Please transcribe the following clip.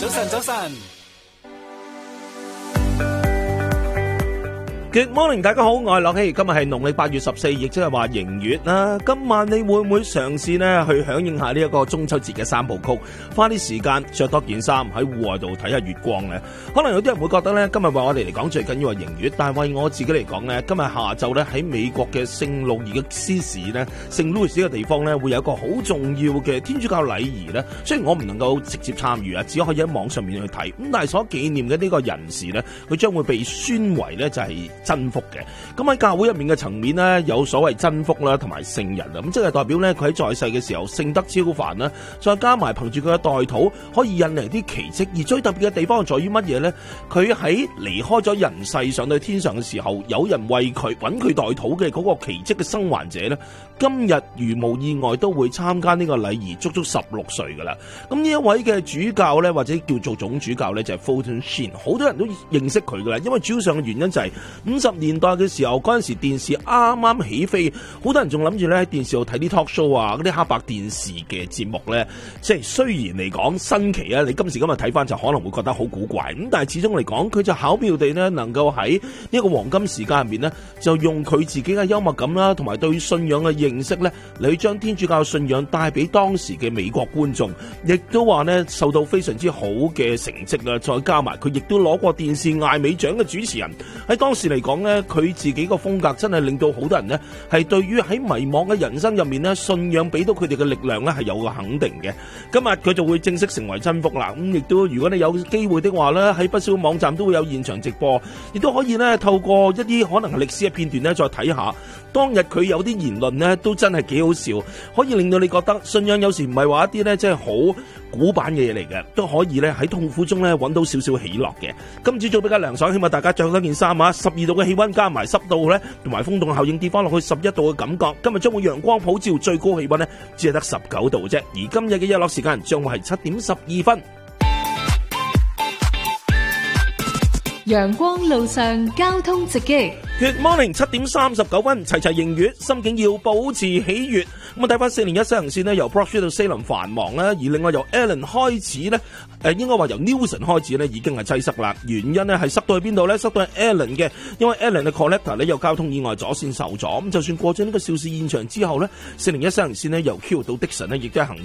早晨，早晨。 Good morning， 大家好，我係樂希。今日係農曆8月14，亦即係話迎月啦。今晚你會唔會嘗試呢去響應下呢一個中秋節嘅三部曲，花啲時間着多件衫喺戶外度睇下月光呢？可能有啲人會覺得呢，今日為我哋嚟講最緊要係迎月，但係為我自己嚟講呢，今日下晝呢喺美國嘅聖路易斯市呢，聖路易斯嘅地方呢，會有一個好重要嘅天主教禮儀呢。雖然我唔能夠直接參與啊，只可以喺網上面去睇。咁但係所紀念嘅呢個人士呢，佢將會被宣為呢就係真福嘅。咁喺教會入面嘅層面呢，有所謂真福啦，同埋聖人啊，咁即係代表呢，佢喺在世嘅時候聖德超凡啦，再加埋憑住佢嘅代禱可以引嚟啲奇蹟。而最特別嘅地方在於乜嘢呢？佢喺離開咗人世上到天上嘅時候，有人為佢揾佢代禱嘅嗰個奇蹟嘅生還者呢，今日如無意外都會參加呢個禮儀，足足16歲噶啦。咁呢一位嘅主教呢，或者叫做總主教呢，就係 Fulton Sheen， 好多人都認識佢噶啦，因為主要上嘅原因就係50年代嘅時候，嗰陣時電視啱啱起飛，好多人仲諗住咧喺電視度睇啲 talk show 啊，嗰啲黑白電視嘅節目咧，即係雖然嚟講新奇啊，你今時今日睇翻就可能會覺得好古怪，咁但係始終嚟講，佢就巧妙地咧能夠喺呢個黃金時間入面咧，就用佢自己嘅幽默感啦，同埋對信仰嘅認識咧，嚟去將天主教信仰帶俾當時嘅美國觀眾，亦都話咧受到非常之好嘅成績啦，再加埋佢亦都攞過電視艾美獎嘅主持人，喺當時嚟講咧，佢自己個風格真係令到好多人呢係對於喺迷茫嘅人生入面呢，信仰俾到佢哋嘅力量呢係有個肯定嘅。今日佢就會正式成為真福啦。咁亦都如果你有機會的話呢，喺不少網站都會有現場直播，亦都可以呢透過一啲可能係歷史嘅片段呢再睇下當日佢有啲言論呢都真係幾好笑，可以令到你覺得信仰有時唔係話一啲呢即係好古板嘅嘢嚟嘅，都可以呢喺痛苦中呢揾到少少喜樂嘅。今朝早比較涼爽，希望大家着多件衫啊，12度嘅氣溫加埋濕度呢，同埋風洞效應跌翻落去11度嘅感覺。今日將會陽光普照，最高氣溫呢只係得19度啫。而今日嘅日落時間將會係7點12分。 陽光路上交通直擊。 Good morning， 7點39分，齊迎月，心境要保持喜悅。咁啊，睇翻401西行線呢，由 Broad Street 到西林繁忙啦，而另外由 Allen 開始呢，應該話由 Newson 開始呢已經係擠塞啦。原因呢係塞到去邊度呢？塞到去 Allen 嘅，因為 Allen 嘅 Collector 呢有交通意外，左線受阻。咁就算過咗呢個肇事現場之後呢，401西行線呢由 Q 到 Dixon 呢亦都係行